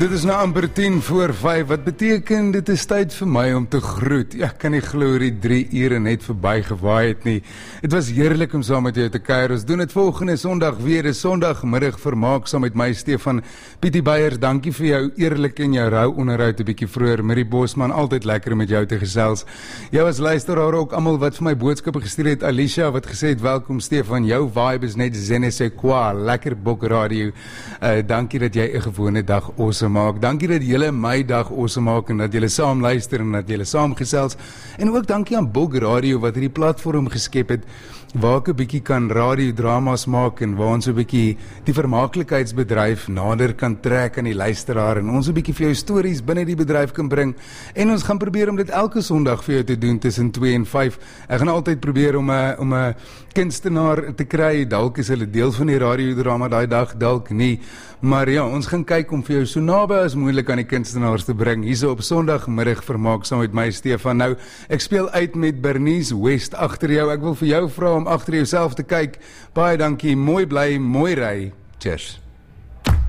Dit is nou amper 4:50, wat beteken dit is tyd vir my om te groet. Ja, kan nie glo die 3 ure net verby gewaai het nie. Het was heerlik om saam met jou te kuier. Ons doen dit volgende Sondag weer, 'n Sondagmiddag vermaak saam met my Stefan Pietie Beyers. Dankie vir jou eerlike en jou rou onderhoud 'n bietjie vroeër. Marie Bosman, altyd lekker om met jou te gesels. Jou as luisteraar ook almal wat vir my boodskappe gestuur het. Alicia wat gesê het welkom Stefan, jou vibe is net je ne sais quoi, lekker Bok Radio. Dankie dat jy 'n gewone dag awesome maak. Dankie dat julle my dag awesome maak en dat julle saam luister en dat julle saam gesels. En ook dankie aan Bok Radio wat hierdie platform geskep het waar ek 'n bietjie kan radiodramas maak en waar ons 'n bietjie die vermaaklikheidsbedryf nader kan trek aan die luisteraar en ons 'n bietjie vir jou stories binne die bedryf kan bring. En ons gaan probeer om dit elke Sondag vir jou te doen tussen 2 en 5. Ek gaan altyd probeer om 'n kunstenaar te kry. Dalk is hulle deel van die radiodrama daai dag, dalk nie. Maar ja, ons gaan kyk om vir jou so naby as moontlik aan die kunstenaars te bring. Hierso op Sondagmiddag vermaak saam met my Stefan. Nou, ek speel uit met Bernice West agter jou. Ek wil vir jou vra om agter jouself te kyk. Baie dankie, mooi bly, mooi ry. Cheers.